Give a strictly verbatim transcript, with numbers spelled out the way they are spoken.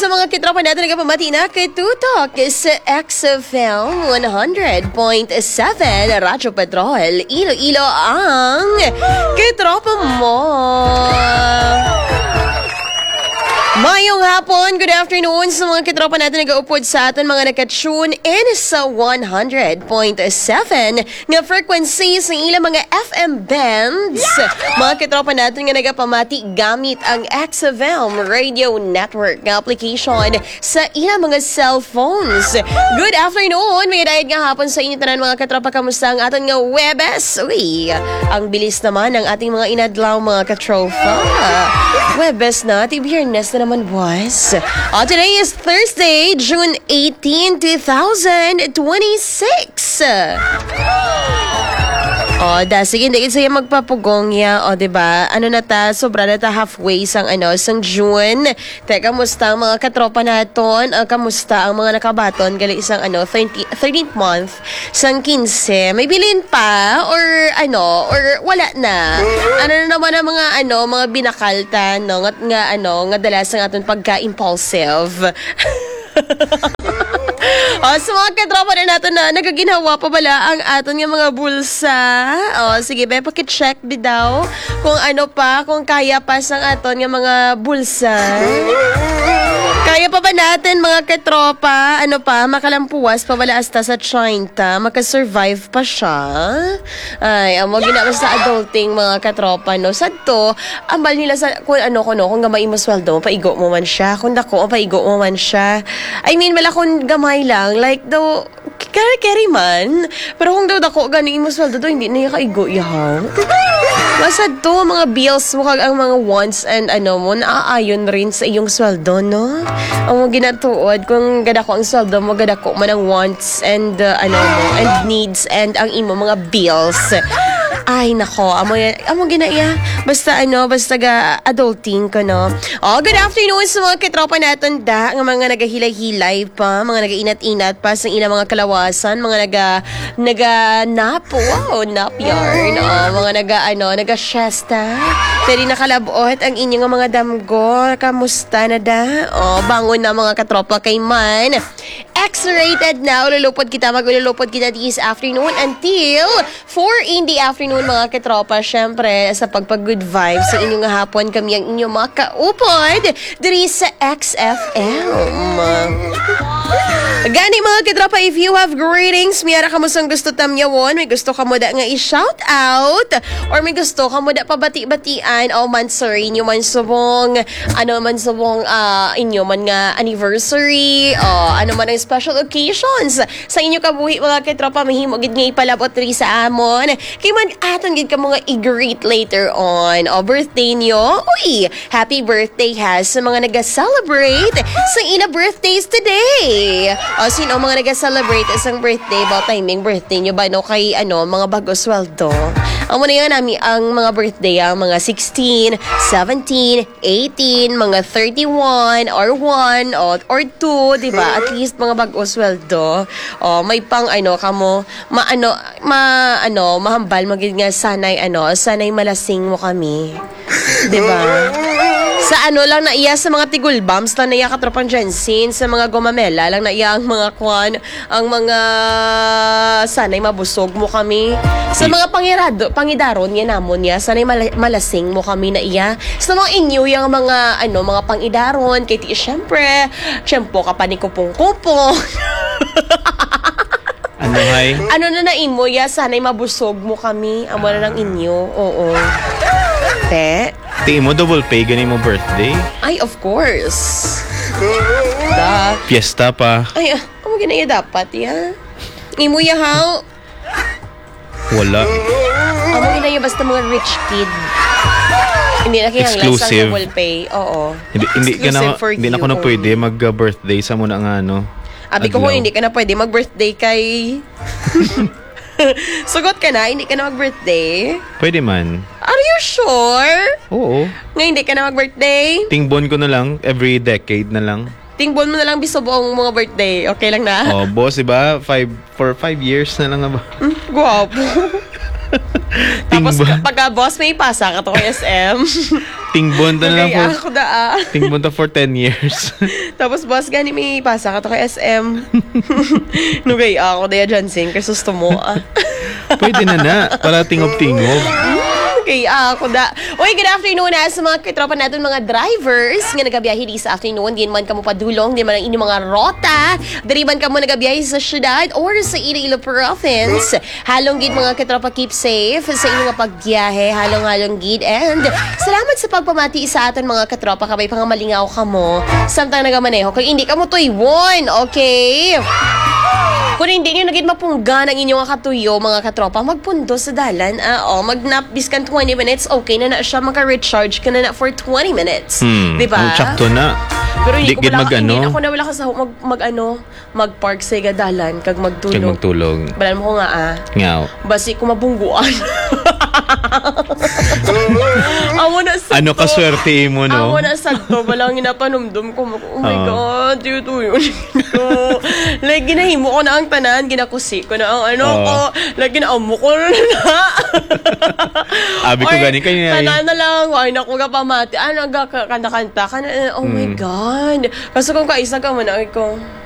sa mga kitropa natin nagpamati na kay Tutok sa X F M one hundred point seven Radyo Patrol, Iloilo ang kitropa mo. Mayong hapon, good afternoon sa mga kitropa natin nag-uupod sa atin, mga nakatune in sa one hundred point seven nga frequency sa ilang mga F M bands. Yeah! Mga kitropa natin nga nagapamati gamit ang X F M Radio Network nga application sa ilang mga cellphones. Good afternoon, may dahil nga hapon sa inyo tanan mga kitropa, kamusta ang atin nga Webes? Uy, ang bilis naman ng ating mga inadlaw mga katropa. Webes na, tibiyernes na naman was. Uh, today is Thursday, June eighteenth, twenty twenty-six. O, da, sige, hindi sa'yo magpapugong ya. O, diba? Ano na ta, sobra na ta halfway sang, ano, sang June. Teka, kamusta ang mga katropa naton? Uh, kamusta ang mga nakabaton? Gali isang, ano, thirteenth month, sang quince. May bilin pa? Or, ano, or wala na? Ano na naman ang mga, ano, mga binakalta, no? Nga, nga ano, nga dalas ang aton pagka-impulsive. O, sa mga katropa na natin na nagaginhawa pa bala ang aton nga mga bulsa. O, sige, be, pakicheck bidaw kung ano pa, kung kaya pa sang aton nga mga bulsa. Kaya pa ba natin mga katropa, ano pa, makalampuwas pa bala hasta sa China, makasurvive pa siya? Ay, ang mga ginawa sa adulting mga katropa, no? Sadto, ambal nila sa, kung ano ko, no, kung gamay mo sweldo, paigo mo man siya. Kung dako, paigo mo man siya. I mean, wala kung gamay lang, like daw, kari-kari man. Pero kung daw dako, ganing mo sweldo daw, hindi na yung kaigo, yahaw. Masad to, mga bills mo kag ang mga wants and ano mo, naaayon rin sa iyong sweldo, no? Ang mo ginatuod, kung gada ko ang sweldo mo, gada ko man ang wants and uh, ano mo, and needs and ang imo mga bills. Ay, nako, amo, amo ginaiya. Basta ano, basta ga adulting ko, no? Oh, good afternoon sa mga kitropa natin da, ng mga nagahilay-hilay pa, mga nagainat-inat pa sa ilang mga kalawasan, mga naga, naga-nap, wow, nap yarn, oh, mga naga, ano, naga-siesta. Pwede nakalabot ang inyong mga damgo. Kamusta na da? Oh, bangon na mga katropa kay man. X-rated na. Ululupod kita, mag-ululupod kita this afternoon until four in the afternoon mga katropa. Siyempre, sa pagpag-good vibes sa inyong hapon, kami ang inyong mga kaupod diri sa X F M. Gani mga katropa, if you have greetings, miyara ka mo sang gusto tamyawon, may gusto ka mo da nga i-shout out, or may gusto ka mo da pabati-batian, o man sorry, inyo man subong, ano man subong uh, inyo man nga anniversary, o ano man ang special occasions sa inyo kabuhi mga katropa, mahimo gid nga ipalabot ri sa amon. Kay man aton gid ka mga i-greet later on. O birthday nyo, uy, happy birthday has sa mga naga-celebrate sa ina birthdays today. O sino mga naga-celebrate isang birthday, about timing birthday nyo ba no kay ano mga bago sweldo? Ang muna nga namin ang mga birthday ang mga sixteen, seventeen, eighteen, mga thirty-one or one or, or two, di ba? At least mga bago sweldo. O may pang ano kamo maano ma ano mahambal magid nga sanay ano sanay malasing mo kami. Di ba? Sa ano lang na iya sa mga tigul bumps lang na iya katropang Jensen, sa mga gumamela lang na iya ang mga kwan, ang mga sanay mabusog mo kami. Sa mga pangirado, pangidaron yan namon ya, sanay mal- malasing mo kami na iya. Sa mga inyo yung mga ano mga pangidaron, kay ti syempre, syempo ka pa ni kupong-kupong. Ano hay? Ano na na imo ya, sanay mabusog mo kami. Amo na lang inyo. Oo. Te? Tingin mo double pay ganin mo birthday? Ay, of course. Da. Fiesta pa. Ay, ah, kamo ginaya dapat ya. Imo ya how? Wala. Amo ginaya basta mga rich kid. Hindi na kaya exclusive. Double pay. Oo. Hindi hindi ka na hindi na ko na only. pwede mag-birthday sa muna nga ano. Abi ko kung hindi ka na pwede mag-birthday kay sugot ka na, hindi ka na mag-birthday? Pwede man. Are you sure? Oo. Nga hindi ka na mag-birthday? Tingbon ko na lang, every decade na lang. Tingbon mo na lang biso buong mga birthday. Okay lang na? Oh, boss, diba? Five, for five years na lang na ba? Hmm, guwapo. Tapos Tingbon. pagka boss may pasa ka to kay S M. Tingbon ta na lang Kaya for, ako da ah. tingbon ta for ten years. Tapos boss gani may pasa ka to kay S M. Nugay ako da Jansen kasi gusto mo ah. Pwede na na, para tingob-tingob. Okay, ako da. Uy, good afternoon na sa mga katropa natin, mga drivers nga nagabiyahe di sa afternoon. Di man ka mo padulong, di man ang inyong mga rota. Dari man ka mo nagabiyahe sa syudad or sa Iloilo Province. Halong gid mga katropa, keep safe sa inyong mga pagbiyahe. Halong-halong gid. And salamat sa pagpamati sa aton mga katropa. Kabay pa nga malingaw ka mo. Samtang nagamaneho. Kung hindi ka mo tuywon, okay? Kung hindi nyo naging mapunggan ang inyong katuyo, mga katropa, magpundo sa dalan. Ah, oh, mag-nap biskan twenty minutes, okay na na siya. Maka-recharge ka na na for twenty minutes. Hmm. Diba? Ang tsakto na. Pero hindi Di ko gid wala, mag, hindi ano? ako na wala ka sa mag, mag ano, mag-park sa dalan, kag Kag magtulog. magtulog. Balan mo ko nga ah. Ngaw. Basi ko mabungguan. Amo na sa Ano ka swerte mo, no? Amo na sa to. Balang ginapanumdum ko. Oh my Oo. God, yun to yun. Like, ginahimo ko na ang tanan. Ginakusi ko na ang ano Oo. ko. Like, ginaumo ko na na. Abi ko Or, gani kanya. Tanan na lang. Ay, naku ka pamati. Ano, ga, kanta-kanta ka na. Oh my Mm. God. Kasi kung kaisa ka man, ay ko,